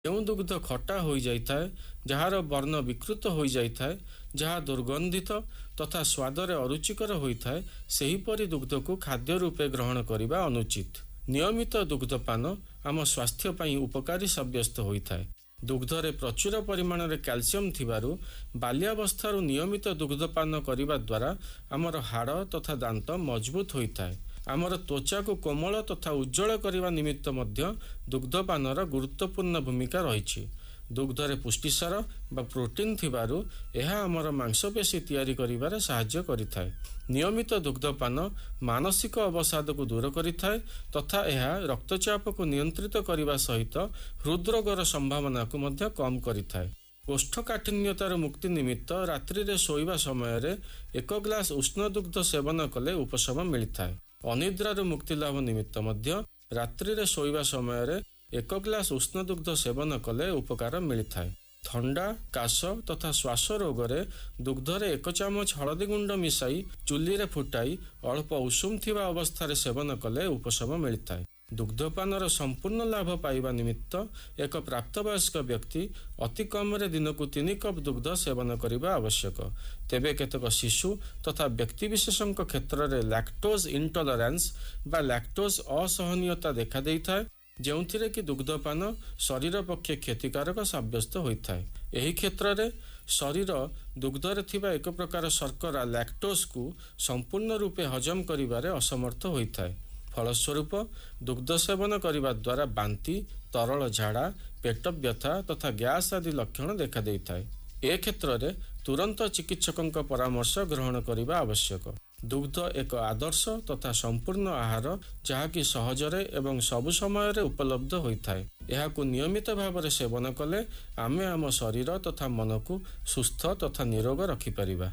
ଯେଉଁ ଦୁଗ୍ଧ ଖଟା ହୋଇଯାଇଥାଏ, ଯାହାର ବର୍ଣ୍ଣ ବିକୃତ ହୋଇଯାଇଥାଏ, ଯାହା ଦୁର୍ଗନ୍ଧିତ ତଥା ସ୍ୱାଦରେ ଅରୁଚିକର ହୋଇଥାଏ, ସେହିପରି ଦୁଗ୍ଧକୁ ଖାଦ୍ୟ ରୂପେ ଗ୍ରହଣ କରିବା ଅନୁଚିତ। ନିୟମିତ ଦୁଗ୍ଧପାନ ଆମ ସ୍ୱାସ୍ଥ୍ୟ ପାଇଁ ଉପକାରୀ ସାବ୍ୟସ୍ତ ହୋଇଥାଏ। ଦୁଗ୍ଧରେ ପ୍ରଚୁର ପରିମାଣରେ କ୍ୟାଲସିୟମ ଥିବାରୁ ବାଲ୍ୟାବସ୍ଥାରୁ ନିୟମିତ ଦୁଗ୍ଧପାନ କରିବା ଦ୍ୱାରା ଆମର ହାଡ଼ ତଥା ଦାନ୍ତ ମଜବୁତ ହୋଇଥାଏ। ଆମର ତ୍ୱଚାକୁ କୋମଳ ତଥା ଉଜ୍ଜଳ କରିବା ନିମିତ୍ତ ମଧ୍ୟ ଦୁଗ୍ଧପାନର ଗୁରୁତ୍ୱପୂର୍ଣ୍ଣ ଭୂମିକା ରହିଛି। ଦୁଗ୍ଧରେ ପୁଷ୍ଟିସାର ବା ପ୍ରୋଟିନ୍ ଥିବାରୁ ଏହା ଆମର ମାଂସପେଶୀ ତିଆରି କରିବାରେ ସାହାଯ୍ୟ କରିଥାଏ। ନିୟମିତ ଦୁଗ୍ଧପାନ ମାନସିକ ଅବସାଦକୁ ଦୂର କରିଥାଏ ତଥା ଏହା ରକ୍ତଚାପକୁ ନିୟନ୍ତ୍ରିତ କରିବା ସହିତ ହୃଦରୋଗର ସମ୍ଭାବନାକୁ ମଧ୍ୟ କମ୍ କରିଥାଏ। କୋଷ୍ଠକାଠିନ୍ୟତାରୁ ମୁକ୍ତି ନିମିତ୍ତ ରାତ୍ରିରେ ଶୋଇବା ସମୟରେ 1 ଗ୍ଲାସ ଉଷ୍ଣ ଦୁଗ୍ଧ ସେବନ କଲେ ଉପଶମ ମିଳିଥାଏ। ଅନିଦ୍ରାରୁ ମୁକ୍ତି ଲାଭ ନିମିତ୍ତ ମଧ୍ୟ ରାତ୍ରିରେ ଶୋଇବା ସମୟରେ 1 ଗ୍ଲାସ ଉଷ୍ଣ ଦୁଗ୍ଧ ସେବନ କଲେ ଉପକାର ମିଳିଥାଏ। ଥଣ୍ଡା, କାଶ ତଥା ଶ୍ୱାସ ରୋଗରେ ଦୁଗ୍ଧରେ 1 ଚାମଚ ହଳଦୀ ଗୁଣ୍ଡ ମିଶାଇ ଚୁଲିରେ ଫୁଟାଇ ଅଳ୍ପ ଉଷୁମ ଥିବା ଅବସ୍ଥାରେ ସେବନ କଲେ ଉପଶମ ମିଳିଥାଏ। ଦୁଗ୍ଧପାନର ସମ୍ପୂର୍ଣ୍ଣ ଲାଭ ପାଇବା ନିମିତ୍ତ ଏକ ପ୍ରାପ୍ତବୟସ୍କ ବ୍ୟକ୍ତି ଅତି କମରେ ଦିନକୁ 3 କପ୍ ଦୁଗ୍ଧ ସେବନ କରିବା ଆବଶ୍ୟକ। ତେବେ କେତେକ ଶିଶୁ ତଥା ବ୍ୟକ୍ତିବିଶେଷଙ୍କ କ୍ଷେତ୍ରରେ ଲାକ୍ଟୋଜ ଇନଟଲରାନ୍ସ ବା ଲାକ୍ଟୋଜ ଅସହନୀୟତା ଦେଖାଦେଇଥାଏ, ଯେଉଁଥିରେ କି ଦୁଗ୍ଧପାନ ଶରୀର ପକ୍ଷେ କ୍ଷତିକାରକ ସାବ୍ୟସ୍ତ ହୋଇଥାଏ। ଏହି କ୍ଷେତ୍ରରେ ଶରୀର ଦୁଗ୍ଧରେ ଥିବା ଏକ ପ୍ରକାର ଶର୍କରା ଲାକ୍ଟୋଜକୁ ସମ୍ପୂର୍ଣ୍ଣ ରୂପେ ହଜମ କରିବାରେ ଅସମର୍ଥ ହୋଇଥାଏ। ଫଳସ୍ୱରୂପ ଦୁଗ୍ଧ ସେବନ କରିବା ଦ୍ୱାରା ବାନ୍ତି, ତରଳ ଝାଡ଼ା, ପେଟ ବ୍ୟଥା ତଥା ଗ୍ୟାସ୍ ଆଦି ଲକ୍ଷଣ ଦେଖାଦେଇଥାଏ। ଏ କ୍ଷେତ୍ରରେ ତୁରନ୍ତ ଚିକିତ୍ସକଙ୍କ ପରାମର୍ଶ ଗ୍ରହଣ କରିବା ଆବଶ୍ୟକ। ଦୁଗ୍ଧ ଏକ ଆଦର୍ଶ ତଥା ସମ୍ପୂର୍ଣ୍ଣ ଆହାର, ଯାହାକି ସହଜରେ ଏବଂ ସବୁ ସମୟରେ ଉପଲବ୍ଧ ହୋଇଥାଏ। ଏହାକୁ ନିୟମିତ ଭାବରେ ସେବନ କଲେ ଆମେ ଆମ ଶରୀର ତଥା ମନକୁ ସୁସ୍ଥ ତଥା ନିରୋଗ ରଖିପାରିବା।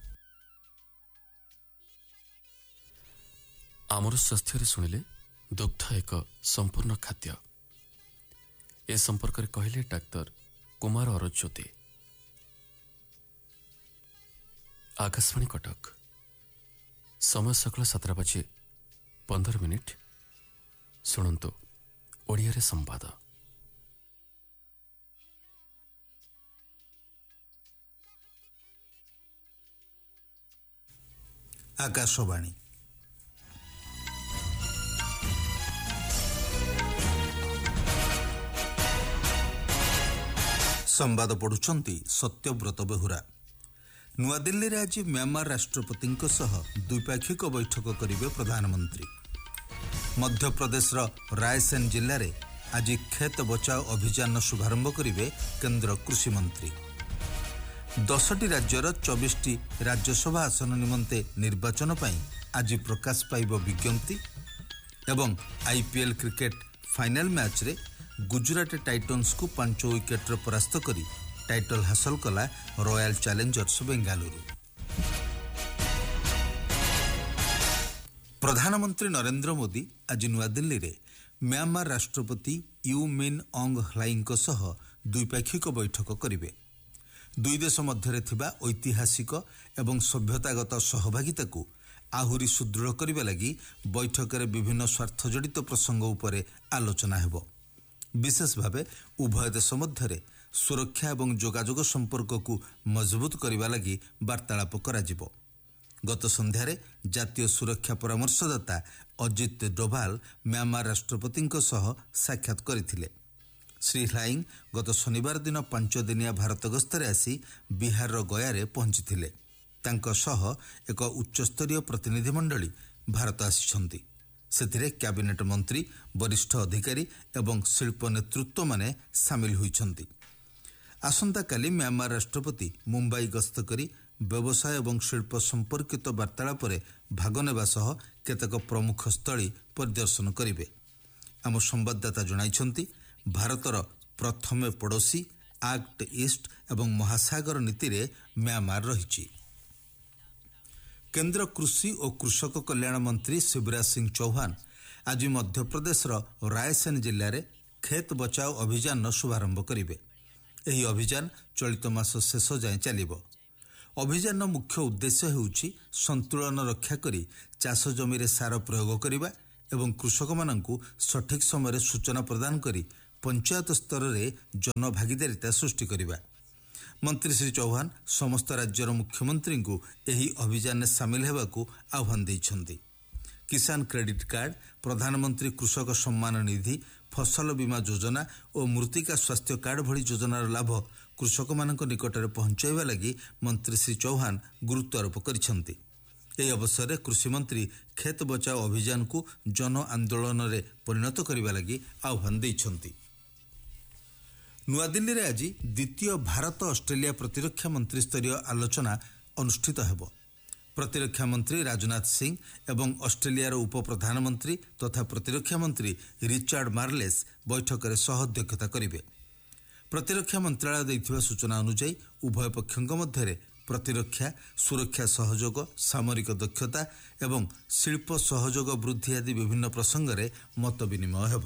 ଆମର ସ୍ୱାସ୍ଥ୍ୟରେ ଶୁଣିଲେ ଦୁଗ୍ଧ ଏକ ସମ୍ପୂର୍ଣ୍ଣ ଖାଦ୍ୟ। ଏ ସମ୍ପର୍କରେ କହିଲେ ଡାକ୍ତର କୁମାର ଅରଜ୍ୟୋତି। ଆକାଶବାଣୀ କଟକ, ସମୟ ସକାଳ 7:15। ଶୁଣନ୍ତୁ ଓଡ଼ିଆରେ ସମ୍ବାଦ। ଆକାଶବାଣୀ ସମ୍ବାଦ ପଢୁଛନ୍ତି ସତ୍ୟବ୍ରତ ବେହୁରା। ନୂଆଦିଲ୍ଲୀରେ ଆଜି म्यांमार ରାଷ୍ଟ୍ରପତିଙ୍କ ସହ ଦ୍ୱିପାକ୍ଷିକ ବୈଠକ କରିବେ ପ୍ରଧାନମନ୍ତ୍ରୀ। ମଧ୍ୟପ୍ରଦେଶର ରାୟସେନ ଜିଲ୍ଲାରେ ଆଜି କ୍ଷେତ ବଚାଓ ଅଭିଯାନର ଶୁଭାରମ୍ଭ କରିବେ କେନ୍ଦ୍ର କୃଷିମନ୍ତ୍ରୀ। 10ଟି ରାଜ୍ୟର 24ଟି ରାଜ୍ୟସଭା ଆସନ ନିମନ୍ତେ ନିର୍ବାଚନ ପାଇଁ ଆଜି ପ୍ରକାଶ ପାଇବ ବିଜ୍ଞପ୍ତି ଏବଂ IPL କ୍ରିକେଟ ଫାଇନାଲ ମ୍ୟାଚରେ ଗୁଜରାଟ ଟାଇଟନ୍ସକୁ 5 ୱିକେଟରେ ପରାସ୍ତ କରି ଟାଇଟଲ ହାସଲ କଲା ରୟାଲ ଚ୍ୟାଲେଞ୍ଜର୍ସ ବେଙ୍ଗାଲୁରୁ। ପ୍ରଧାନମନ୍ତ୍ରୀ ନରେନ୍ଦ୍ର ମୋଦି ଆଜି ନୂଆଦିଲ୍ଲୀରେ म्यांमार ରାଷ୍ଟ୍ରପତି ୟୁ ମିନ୍ ଅଙ୍ଗ ହ୍ଲାଇଙ୍କ ସହ ଦ୍ୱିପାକ୍ଷିକ ବୈଠକ କରିବେ। ଦୁଇ ଦେଶ ମଧ୍ୟରେ ଥିବା ଐତିହାସିକ ଏବଂ ସଭ୍ୟତାଗତ ସହଭାଗିତାକୁ ଆହୁରି ସୁଦୃଢ଼ କରିବା ଲାଗି ବୈଠକରେ ବିଭିନ୍ନ ସ୍ୱାର୍ଥଜଡ଼ିତ ପ୍ରସଙ୍ଗ ଉପରେ ଆଲୋଚନା ହେବ। ବିଶେଷ ଭାବେ ଉଭୟ ଦେଶ ମଧ୍ୟରେ ସୁରକ୍ଷା ଏବଂ ଯୋଗାଯୋଗ ସମ୍ପର୍କକୁ ମଜବୁତ କରିବା ଲାଗି ବାର୍ତ୍ତାଳାପ କରାଯିବ। ଗତ ସନ୍ଧ୍ୟାରେ ଜାତୀୟ ସୁରକ୍ଷା ପରାମର୍ଶଦାତା ଅଜିତ ଡୋଭାଲ म्यांमार ରାଷ୍ଟ୍ରପତିଙ୍କ ସହ ସାକ୍ଷାତ କରିଥିଲେ। ଶ୍ରୀ ହ୍ଲାଇଂ ଗତ ଶନିବାର ଦିନ 5 ଦିନିଆ ଭାରତ ଗସ୍ତରେ ଆସି ବିହାରର ଗୟାରେ ପହଞ୍ଚିଥିଲେ। ତାଙ୍କ ସହ ଏକ ଉଚ୍ଚସ୍ତରୀୟ ପ୍ରତିନିଧି ମଣ୍ଡଳୀ ଭାରତ ଆସିଛନ୍ତି। ସେଥିରେ କ୍ୟାବିନେଟ ମନ୍ତ୍ରୀ, ବରିଷ୍ଠ ଅଧିକାରୀ ଏବଂ ଶିଳ୍ପ ନେତୃତ୍ୱମାନେ ସାମିଲ ହୋଇଛନ୍ତି। ଆସନ୍ତାକାଲି म्यांमार ରାଷ୍ଟ୍ରପତି ମୁମ୍ବାଇ ଗସ୍ତ କରି ବ୍ୟବସାୟ ଏବଂ ଶିଳ୍ପ ସମ୍ପର୍କିତ ବାର୍ତ୍ତାଳାପରେ ଭାଗ ନେବା ସହ କେତେକ ପ୍ରମୁଖ ସ୍ଥଳୀ ପରିଦର୍ଶନ କରିବେ। ଆମ ସମ୍ବାଦଦାତା ଜଣାଇଛନ୍ତି, ଭାରତର ପ୍ରଥମେ ପଡ଼ୋଶୀ, ଆକ୍ଟ ଇଷ୍ଟ ଏବଂ ମହାସାଗର ନୀତିରେ म्यांमार ରହିଛି। କେନ୍ଦ୍ର କୃଷି ଓ କୃଷକ କଲ୍ୟାଣ ମନ୍ତ୍ରୀ ଶିବରାଜ ସିଂ ଚୌହାନ ଆଜି ମଧ୍ୟପ୍ରଦେଶର ରାୟସେନ ଜିଲ୍ଲାରେ କ୍ଷେତ ବଚାଓ ଅଭିଯାନର ଶୁଭାରମ୍ଭ କରିବେ। ଏହି ଅଭିଯାନ ଚଳିତ ମାସ ଶେଷ ଯାଏଁ ଚାଲିବ। ଅଭିଯାନର ମୁଖ୍ୟ ଉଦ୍ଦେଶ୍ୟ ହେଉଛି ସନ୍ତୁଳନ ରକ୍ଷା କରି ଚାଷ ଜମିରେ ସାର ପ୍ରୟୋଗ କରିବା ଏବଂ କୃଷକମାନଙ୍କୁ ସଠିକ୍ ସମୟରେ ସୂଚନା ପ୍ରଦାନ କରି ପଞ୍ଚାୟତ ସ୍ତରରେ ଜନଭାଗିଦାରିତା ସୃଷ୍ଟି କରିବା। ମନ୍ତ୍ରୀ ଶ୍ରୀ ଚୌହାନ ସମସ୍ତ ରାଜ୍ୟର ମୁଖ୍ୟମନ୍ତ୍ରୀଙ୍କୁ ଏହି ଅଭିଯାନରେ ସାମିଲ ହେବାକୁ ଆହ୍ୱାନ ଦେଇଛନ୍ତି। କିଷାନ କ୍ରେଡିଟ୍ କାର୍ଡ, ପ୍ରଧାନମନ୍ତ୍ରୀ କୃଷକ ସମ୍ମାନ ନିଧି, ଫସଲ ବୀମା ଯୋଜନା ଓ ମୃତ୍ତିକା ସ୍ୱାସ୍ଥ୍ୟ କାର୍ଡ ଭଳି ଯୋଜନାର ଲାଭ କୃଷକମାନଙ୍କ ନିକଟରେ ପହଞ୍ଚାଇବା ଲାଗି ମନ୍ତ୍ରୀ ଶ୍ରୀ ଚୌହାନ ଗୁରୁତ୍ୱାରୋପ କରିଛନ୍ତି। ଏହି ଅବସରରେ କୃଷିମନ୍ତ୍ରୀ ଖେତ ବଚାଓ ଅଭିଯାନକୁ ଜନ ଆନ୍ଦୋଳନରେ ପରିଣତ କରିବା ଲାଗି ଆହ୍ୱାନ ଦେଇଛନ୍ତି। ନୂଆଦିଲ୍ଲୀରେ ଆଜି ଦ୍ୱିତୀୟ ଭାରତ ଅଷ୍ଟ୍ରେଲିଆ ପ୍ରତିରକ୍ଷା ମନ୍ତ୍ରୀସ୍ତରୀୟ ଆଲୋଚନା ଅନୁଷ୍ଠିତ ହେବ। ପ୍ରତିରକ୍ଷା ମନ୍ତ୍ରୀ ରାଜନାଥ ସିଂ ଏବଂ ଅଷ୍ଟ୍ରେଲିଆର ଉପପ୍ରଧାନମନ୍ତ୍ରୀ ତଥା ପ୍ରତିରକ୍ଷା ମନ୍ତ୍ରୀ ରିଚାର୍ଡ ମାର୍ଲେସ୍ ବୈଠକରେ ସହ ଅଧ୍ୟକ୍ଷତା କରିବେ। ପ୍ରତିରକ୍ଷା ମନ୍ତ୍ରଣାଳୟ ଦେଇଥିବା ସୂଚନା ଅନୁଯାୟୀ ଉଭୟ ପକ୍ଷଙ୍କ ମଧ୍ୟରେ ପ୍ରତିରକ୍ଷା, ସୁରକ୍ଷା ସହଯୋଗ, ସାମରିକ ଦକ୍ଷତା ଏବଂ ଶିଳ୍ପ ସହଯୋଗ ବୃଦ୍ଧି ଆଦି ବିଭିନ୍ନ ପ୍ରସଙ୍ଗରେ ମତ ବିନିମୟ ହେବ।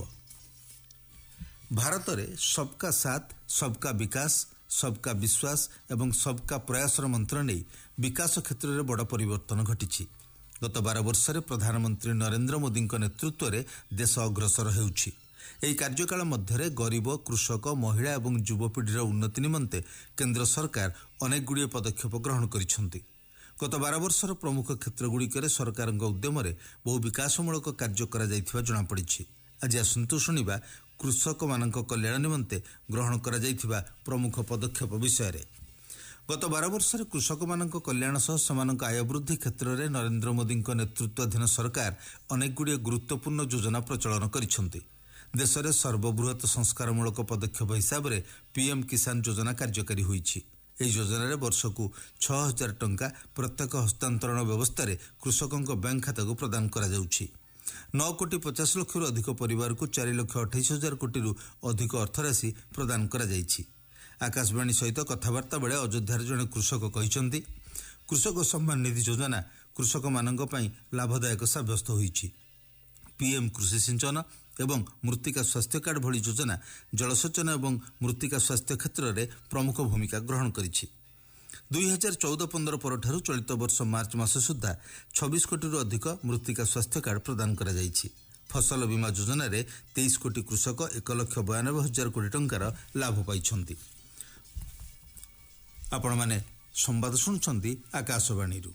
ଭାରତରେ ସବକା ସାଥ, ସବକା ବିକାଶ, ସବକା ବିଶ୍ୱାସ ଏବଂ ସବକା ପ୍ରୟାସର ମନ୍ତ୍ର ନେଇ ବିକାଶ କ୍ଷେତ୍ରରେ ବଡ଼ ପରିବର୍ତ୍ତନ ଘଟିଛି। ଗତ 12 ବର୍ଷରେ ପ୍ରଧାନମନ୍ତ୍ରୀ ନରେନ୍ଦ୍ର ମୋଦିଙ୍କ ନେତୃତ୍ୱରେ ଦେଶ ଅଗ୍ରସର ହେଉଛି। ଏହି କାର୍ଯ୍ୟକାଳ ମଧ୍ୟରେ ଗରିବ, କୃଷକ, ମହିଳା ଏବଂ ଯୁବପିଢ଼ିର ଉନ୍ନତି ନିମନ୍ତେ କେନ୍ଦ୍ର ସରକାର ଅନେକଗୁଡ଼ିଏ ପଦକ୍ଷେପ ଗ୍ରହଣ କରିଛନ୍ତି। ଗତ 12 ବର୍ଷର ପ୍ରମୁଖ କ୍ଷେତ୍ରଗୁଡ଼ିକରେ ସରକାରଙ୍କ ଉଦ୍ୟମରେ ବହୁ ବିକାଶମୂଳକ କାର୍ଯ୍ୟ କରାଯାଇଥିବା ଜଣାପଡ଼ିଛି। ଆଜି ଆସନ୍ତୁ ଶୁଣିବା କୃଷକମାନଙ୍କ କଲ୍ୟାଣ ନିମନ୍ତେ ଗ୍ରହଣ କରାଯାଇଥିବା ପ୍ରମୁଖ ପଦକ୍ଷେପ ବିଷୟରେ। ଗତ 12 ବର୍ଷରେ କୃଷକମାନଙ୍କ କଲ୍ୟାଣ ସହ ସେମାନଙ୍କ ଆୟ ବୃଦ୍ଧି କ୍ଷେତ୍ରରେ ନରେନ୍ଦ୍ର ମୋଦିଙ୍କ ନେତୃତ୍ୱାଧୀନ ସରକାର ଅନେକଗୁଡ଼ିଏ ଗୁରୁତ୍ୱପୂର୍ଣ୍ଣ ଯୋଜନା ପ୍ରଚଳନ କରିଛନ୍ତି। ଦେଶରେ ସର୍ବବୃହତ ସଂସ୍କାରମୂଳକ ପଦକ୍ଷେପ ହିସାବରେ ପିଏମ୍ କିଷାନ ଯୋଜନା କାର୍ଯ୍ୟକାରୀ ହୋଇଛି। ଏହି ଯୋଜନାରେ ବର୍ଷକୁ 6,000 ଟଙ୍କା ପ୍ରତ୍ୟେକ ହସ୍ତାନ୍ତରଣ ବ୍ୟବସ୍ଥାରେ କୃଷକଙ୍କ ବ୍ୟାଙ୍କ ଖାତାକୁ ପ୍ରଦାନ କରାଯାଉଛି। 9,50,00,000ରୁ ଅଧିକ ପରିବାରକୁ 4,28,000 କୋଟିରୁ ଅଧିକ ଅର୍ଥରାଶି ପ୍ରଦାନ କରାଯାଇଛି। ଆକାଶବାଣୀ ସହିତ କଥାବାର୍ତ୍ତା ବେଳେ ଅଯୋଧ୍ୟାର ଜଣେ କୃଷକ କହିଛନ୍ତି, କୃଷକ ସମ୍ମାନ ନିଧି ଯୋଜନା କୃଷକମାନଙ୍କ ପାଇଁ ଲାଭଦାୟକ ସାବ୍ୟସ୍ତ ହୋଇଛି। ପିଏମ୍ କୃଷି ସିଞ୍ଚନ ଏବଂ ମୃତ୍ତିକା ସ୍ୱାସ୍ଥ୍ୟ କାର୍ଡ ଭଳି ଯୋଜନା ଜଳସେଚନ ଏବଂ ମୃତ୍ତିକା ସ୍ୱାସ୍ଥ୍ୟ କ୍ଷେତ୍ରରେ ପ୍ରମୁଖ ଭୂମିକା ଗ୍ରହଣ କରିଛି। 2014-15 ପରଠାରୁ ଚଳିତ ବର୍ଷ ମାର୍ଚ୍ଚ ମାସ ସୁଦ୍ଧା 26 କୋଟିରୁ ଅଧିକ ମୃତ୍ତିକା ସ୍ୱାସ୍ଥ୍ୟ କାର୍ଡ ପ୍ରଦାନ କରାଯାଇଛି। ଫସଲ ବୀମା ଯୋଜନାରେ 23 କୋଟି କୃଷକ 1,92,000 କୋଟି ଟଙ୍କାର ଲାଭ ପାଇଛନ୍ତି। ଆପଣମାନେ ସମ୍ବାଦ ଶୁଣୁଛନ୍ତି ଆକାଶବାଣୀରୁ।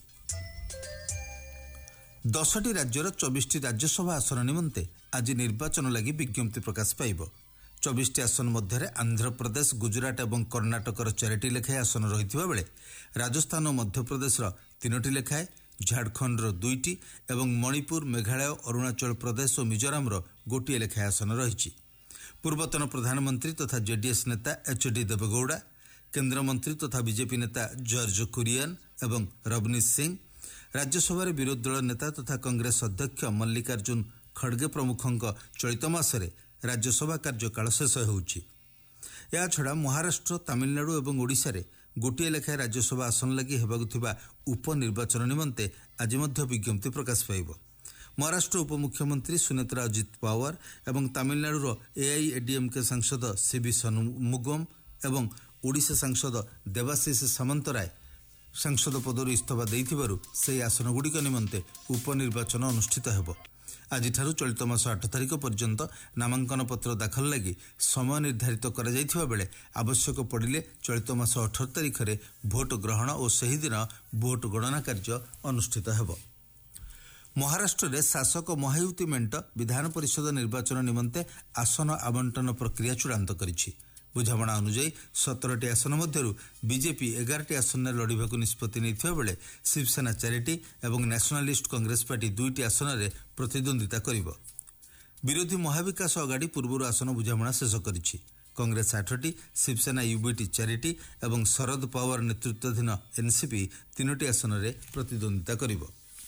10ଟି ରାଜ୍ୟର 24ଟି ରାଜ୍ୟସଭା ଆସନ ନିମନ୍ତେ ଆଜି ନିର୍ବାଚନ ଲାଗି ବିଜ୍ଞପ୍ତି ପ୍ରକାଶ ପାଇବ। 24ଟି ଆସନ ମଧ୍ୟରେ ଆନ୍ଧ୍ରପ୍ରଦେଶ, ଗୁଜରାଟ ଏବଂ କର୍ଣ୍ଣାଟକର 4ଟି ଲେଖାଏଁ ଆସନ ରହିଥିବା ବେଳେ ରାଜସ୍ଥାନ ଓ ମଧ୍ୟପ୍ରଦେଶର 3ଟି ଲେଖାଏଁ, ଝାଡ଼ଖଣ୍ଡର 2ଟି ଏବଂ ମଣିପୁର, ମେଘାଳୟ, ଅରୁଣାଚଳ ପ୍ରଦେଶ ଓ ମିଜୋରାମର 1ଟିଏ ଲେଖାଏଁ ଆସନ ରହିଛି। ପୂର୍ବତନ ପ୍ରଧାନମନ୍ତ୍ରୀ ତଥା ଜେଡିଏସ୍ ନେତା ଏଚ୍.ଡି. ଦେବେଗୌଡ଼ା, କେନ୍ଦ୍ରମନ୍ତ୍ରୀ ତଥା ବିଜେପି ନେତା ଜର୍ଜ କୁରିଆନ୍ ଏବଂ ରବନୀତ ସିଂ, ରାଜ୍ୟସଭାରେ ବିରୋଧୀ ଦଳ ନେତା ତଥା କଂଗ୍ରେସ ଅଧ୍ୟକ୍ଷ ମଲ୍ଲିକାର୍ଜୁନ ଖଡ଼ଗେ ପ୍ରମୁଖଙ୍କ ଚଳିତ ମାସରେ ରାଜ୍ୟସଭା କାର୍ଯ୍ୟକାଳ ଶେଷ ହେଉଛି। ଏହାଛଡ଼ା ମହାରାଷ୍ଟ୍ର, ତାମିଲନାଡୁ ଏବଂ ଓଡ଼ିଶାରେ 1ଟିଏ ଲେଖାଏଁ ରାଜ୍ୟସଭା ଆସନ ଲାଗି ହେବାକୁ ଥିବା ଉପନିର୍ବାଚନ ନିମନ୍ତେ ଆଜି ମଧ୍ୟ ବିଜ୍ଞପ୍ତି ପ୍ରକାଶ ପାଇବ। ମହାରାଷ୍ଟ୍ର ଉପମୁଖ୍ୟମନ୍ତ୍ରୀ ସୁନେତ୍ରା ଅଜିତ ପାୱାର ଏବଂ ତାମିଲନାଡୁର ଏଆଇଏଡିଏମ୍କେ ସାଂସଦ ସିଭି ସନ୍ମୁଗମ୍ ଏବଂ ଓଡ଼ିଶା ସାଂସଦ ଦେବାଶିଷ ସାମନ୍ତରାୟ ସାଂସଦ ପଦରୁ ଇସ୍ତଫା ଦେଇଥିବାରୁ ସେହି ଆସନଗୁଡ଼ିକ ନିମନ୍ତେ ଉପନିର୍ବାଚନ ଅନୁଷ୍ଠିତ ହେବ। ଆଜିଠାରୁ ଚଳିତ ମାସ 8 ତାରିଖ ପର୍ଯ୍ୟନ୍ତ ନାମାଙ୍କନ ପତ୍ର ଦାଖଲ ଲାଗି ସମୟ ନିର୍ଦ୍ଧାରିତ କରାଯାଇଥିବା ବେଳେ ଆବଶ୍ୟକ ପଡ଼ିଲେ ଚଳିତ ମାସ 18 ତାରିଖରେ ଭୋଟ ଗ୍ରହଣ ଓ ସେହିଦିନ ଭୋଟ ଗଣନା କାର୍ଯ୍ୟ ଅନୁଷ୍ଠିତ ହେବ। ମହାରାଷ୍ଟ୍ରରେ ଶାସକ ମହାୟୁତି ମେଣ୍ଟ ବିଧାନ ପରିଷଦ ନିର୍ବାଚନ ନିମନ୍ତେ ଆସନ ଆବଣ୍ଟନ ପ୍ରକ୍ରିୟା ଚୂଡ଼ାନ୍ତ କରିଛି। ବୁଝାମଣା ଅନୁଯାୟୀ 17ଟି ଆସନ ମଧ୍ୟରୁ ବିଜେପି 11ଟି ଆସନରେ ଲଢ଼ିବାକୁ ନିଷ୍ପତ୍ତି ନେଇଥିବା ବେଳେ ଶିବସେନା 4ଟି ଏବଂ ନ୍ୟାସନାଲିଷ୍ଟ କଂଗ୍ରେସ ପାର୍ଟି 2ଟି ଆସନରେ ପ୍ରତିଦ୍ୱନ୍ଦ୍ୱିତା କରିବ। ବିରୋଧୀ ମହାବିକାଶ ଅଗାଡ଼ି ପୂର୍ବରୁ ଆସନ ବୁଝାମଣା ଶେଷ କରିଛି। କଂଗ୍ରେସ 8ଟି, ଶିବସେନା ୟୁବିଟି 4ଟି ଏବଂ ଶରଦ ପାୱାର ନେତୃତ୍ୱାଧୀନ ଏନ୍ସିପି 3ଟି ଆସନରେ ପ୍ରତିଦ୍ୱନ୍ଦ୍ୱିତା କରିବ।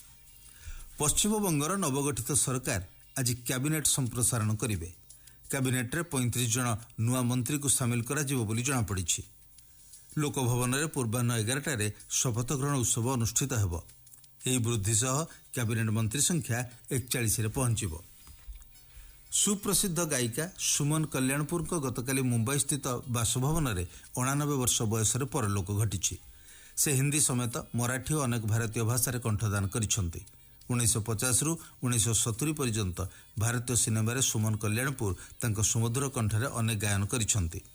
ପଶ୍ଚିମବଙ୍ଗର ନବଗଠିତ ସରକାର ଆଜି କ୍ୟାବିନେଟ୍ ସମ୍ପ୍ରସାରଣ କରିବେ। କ୍ୟାବିନେଟ୍ରେ 35 ଜଣ ନୂଆ ମନ୍ତ୍ରୀଙ୍କୁ ସାମିଲ କରାଯିବ ବୋଲି ଜଣାପଡ଼ିଛି। ଲୋକଭବନରେ ପୂର୍ବାହ୍ନ 11ଟାରେ ଶପଥ ଗ୍ରହଣ ଉତ୍ସବ ଅନୁଷ୍ଠିତ ହେବ। ଏହି ବୃଦ୍ଧି ସହ କ୍ୟାବିନେଟ୍ ମନ୍ତ୍ରୀ ସଂଖ୍ୟା 41ରେ ପହଞ୍ଚିବ। ସୁପ୍ରସିଦ୍ଧ ଗାୟିକା ସୁମନ କଲ୍ୟାଣପୁରଙ୍କ ଗତକାଲି ମୁମ୍ବାଇସ୍ଥିତ ବାସଭବନରେ 89 ବର୍ଷ ବୟସରେ ପରଲୋକ ଘଟିଛି। ସେ ହିନ୍ଦୀ ସମେତ ମରାଠୀ ଓ ଅନେକ ଭାରତୀୟ ଭାଷାରେ କଣ୍ଠଦାନ କରିଛନ୍ତି। 1950ରୁ 1970 ପର୍ଯ୍ୟନ୍ତ ଭାରତୀୟ ସିନେମାରେ ସୁମନ କଲ୍ୟାଣପୁର ତାଙ୍କ ସୁମଧୁର କଣ୍ଠରେ ଅନେକ ଗାୟନ କରିଛନ୍ତି।